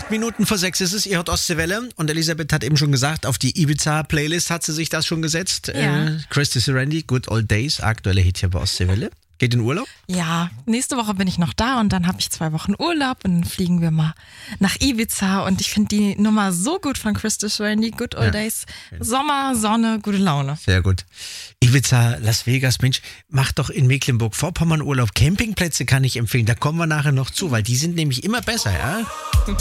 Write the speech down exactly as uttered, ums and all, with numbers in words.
Acht Minuten vor sechs ist es, ihr hört Ostseewelle und Elisabeth hat eben schon gesagt, auf die Ibiza-Playlist hat sie sich das schon gesetzt. Ja. Äh, Christy Serendi, Good Old Days, aktuelle Hit hier bei Ostseewelle. Geht in Urlaub? Ja, nächste Woche bin ich noch da und dann habe ich zwei Wochen Urlaub und dann fliegen wir mal nach Ibiza und ich finde die Nummer so gut von Christy Serendi, Good Old Ja. Days. Sommer, Sonne, gute Laune. Sehr gut. Ibiza, Las Vegas, Mensch, mach doch in Mecklenburg-Vorpommern Urlaub. Campingplätze kann ich empfehlen, da kommen wir nachher noch zu, weil die sind nämlich immer besser, ja?